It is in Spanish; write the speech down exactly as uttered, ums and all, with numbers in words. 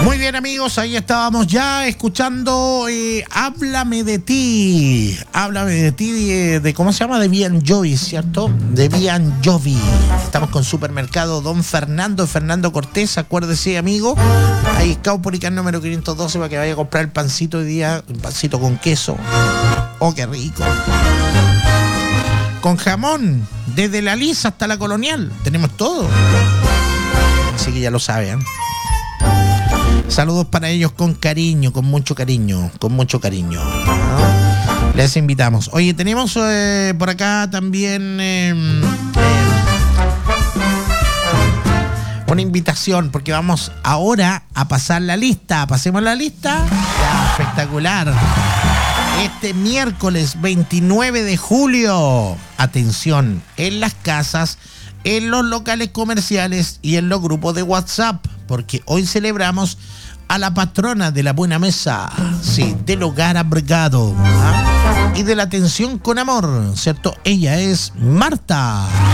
Muy bien, amigos, ahí estábamos ya escuchando eh, Háblame de ti. Háblame de ti, de, de ¿cómo se llama? De Bon Jovi, ¿cierto? De Bon Jovi. Estamos con Supermercado Don Fernando, Fernando Cortés, acuérdese, amigo. Ahí Caupolicán número quinientos doce para que vaya a comprar el pancito hoy día, un pancito con queso. Oh, qué rico. Con jamón, desde la Lisa hasta la Colonial. Tenemos todo. Así que ya lo saben. Saludos para ellos con cariño, con mucho cariño, con mucho cariño. ¿No? Les invitamos. Oye, tenemos eh, por acá también eh, eh, una invitación, porque vamos ahora a pasar la lista. Pasemos la lista. Ya, espectacular. Este miércoles veintinueve de julio, atención, en las casas, en los locales comerciales y en los grupos de WhatsApp, porque hoy celebramos a la patrona de la buena mesa, sí, del hogar abrigado, ¿ah? Y de la atención con amor, ¿cierto? Ella es Marta.